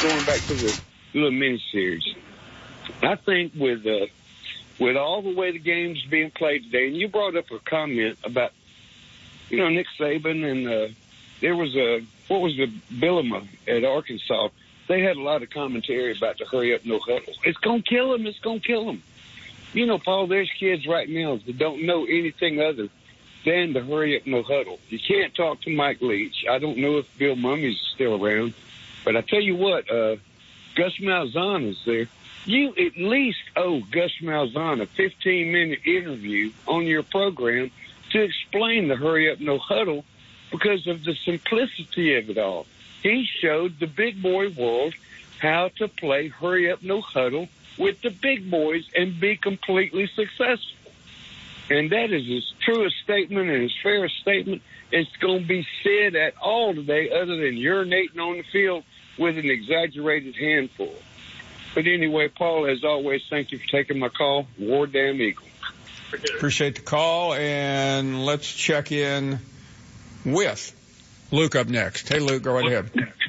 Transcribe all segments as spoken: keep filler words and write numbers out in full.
going back to the little mini-series, I think with uh, with all the way the game's being played today, and you brought up a comment about, you know, Nick Saban, and uh, there was a, what was the Bielema at Arkansas? They had a lot of commentary about the hurry up, no huddle. It's going to kill them. It's going to kill them. You know, Paul, there's kids right now that don't know anything other than the hurry up, no huddle. You can't talk to Mike Leach. I don't know if Bill Mummy's still around. But I tell you what, uh, Gus Malzahn is there. You at least owe Gus Malzahn a fifteen-minute interview on your program to explain the hurry up, no huddle because of the simplicity of it all. He showed the big boy world how to play hurry up, no huddle with the big boys and be completely successful. And that is as true a statement and as fair a statement as going to be said at all today other than urinating on the field with an exaggerated handful. But anyway, Paul, as always, thank you for taking my call. War Damn Eagle. Appreciate the call, and let's check in with Luke up next. Hey, Luke, go right ahead.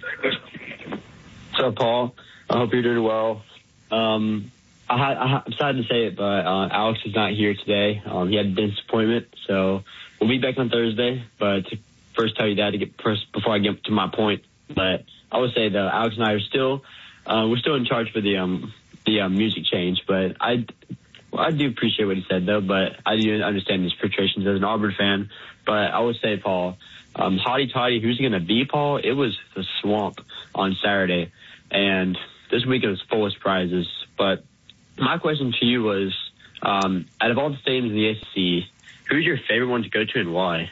What's up, Paul? I hope you're doing well. Um, I, I, I'm sad to say it, but uh, Alex is not here today. Um, he had a disappointment, so we'll be back on Thursday. But to first tell you that to get first before I get to my point. But I would say that Alex and I are still uh, we're still in charge for the um the um, music change. But I well, I do appreciate what he said though. But I do understand his frustrations as an Auburn fan. But I would say, Paul, um, hotty toddy, who's he going to be, Paul? It was the swamp on Saturday, and this week it was full of surprises. But my question to you was, um, out of all the stadiums in the A C C, who's your favorite one to go to and why?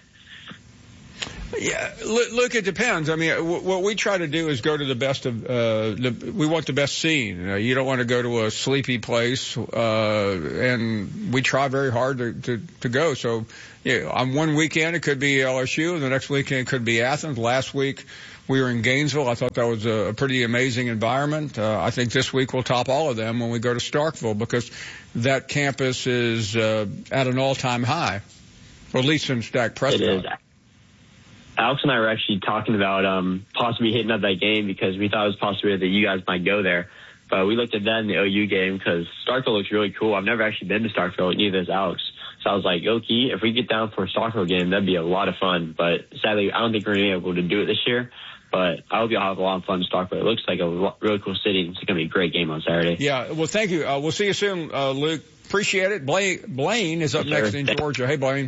Yeah, look, look, it depends. I mean, w- what we try to do is go to the best of, uh, the, we want the best scene. Uh, you don't want to go to a sleepy place, uh, and we try very hard to, to, to go. So, yeah, on one weekend it could be L S U, and the next weekend it could be Athens. Last week we were in Gainesville. I thought that was a, a pretty amazing environment. Uh, I think this week we'll top all of them when we go to Starkville because that campus is, uh, at an all-time high, or at least since Dak Prescott. It is. Alex and I were actually talking about um, possibly hitting up that game because we thought it was possible that you guys might go there. But we looked at that in the O U game because Starkville looks really cool. I've never actually been to Starkville, neither has Alex. So I was like, okay, if we get down for a Starkville game, that'd be a lot of fun. But sadly, I don't think we're going to be able to do it this year. But I hope you'll have a lot of fun in Starkville. It looks like a really cool city. It's going to be a great game on Saturday. Yeah, well, thank you. Uh, we'll see you soon, uh, Luke. Appreciate it. Blaine, Blaine is up yes, next in Georgia. Hey, Blaine.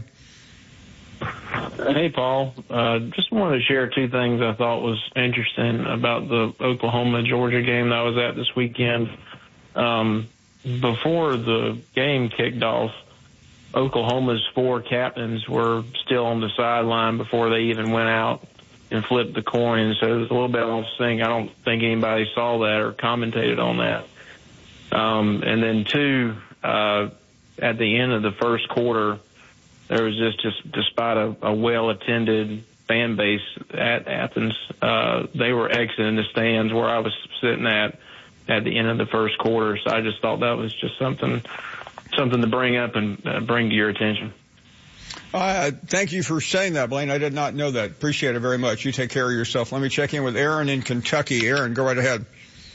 Hey, Paul. Uh, just wanted to share two things I thought was interesting about the Oklahoma-Georgia game that I was at this weekend. Um, before the game kicked off, Oklahoma's four captains were still on the sideline before they even went out and flipped the coin. So it was a little bit off sync. I don't think anybody saw that or commentated on that. Um, and then two, uh, at the end of the first quarter, there was just, just despite a, a well-attended fan base at Athens, uh, they were exiting the stands where I was sitting at at the end of the first quarter. So I just thought that was just something something to bring up and uh, bring to your attention. Uh, thank you for saying that, Blaine. I did not know that. Appreciate it very much. You take care of yourself. Let me check in with Aaron in Kentucky. Aaron, go right ahead.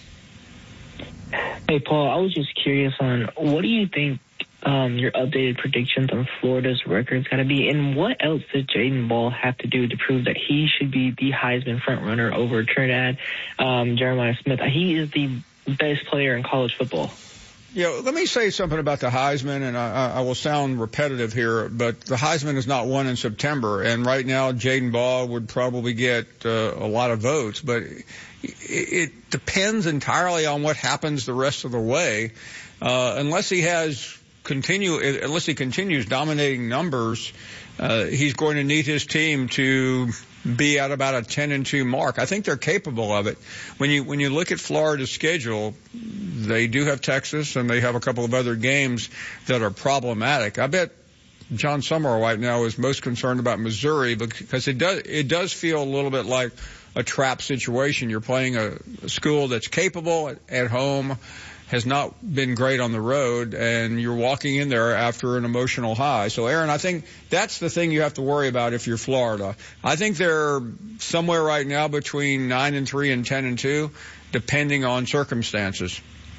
Hey, Paul, I was just curious on what do you think Um, your updated predictions on Florida's record is going to be, and what else does Jaden Ball have to do to prove that he should be the Heisman frontrunner over Trinidad um, Jeremiah Smith? He is the best player in college football. Yeah, let me say something about the Heisman, and I, I will sound repetitive here, but the Heisman is not won in September, and right now Jaden Ball would probably get uh, a lot of votes, but it, it depends entirely on what happens the rest of the way, uh, unless he has continue unless he continues dominating numbers, uh, he's going to need his team to be at about a ten and two mark. I think they're capable of it. When you when you look at Florida's schedule, they do have Texas and they have a couple of other games that are problematic. I bet John Summerall right now is most concerned about Missouri because it does it does feel a little bit like a trap situation. You're playing a, a school that's capable at, at home, has not been great on the road, and you're walking in there after an emotional high. So, Aaron, I think that's the thing you have to worry about if you're Florida. I think they're somewhere right now between nine and three and ten and two, depending on circumstances.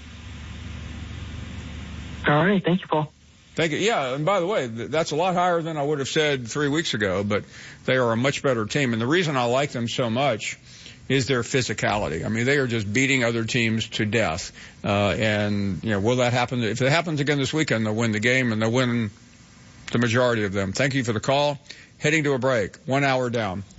All right. Thank you, Paul. Thank you. Yeah, and by the way, that's a lot higher than I would have said three weeks ago, but they are a much better team. And the reason I like them so much is their physicality. I mean, they are just beating other teams to death. Uh, and, you know, will that happen? If it happens again this weekend, they'll win the game, and they'll win the majority of them. Thank you for the call. Heading to a break. One hour down.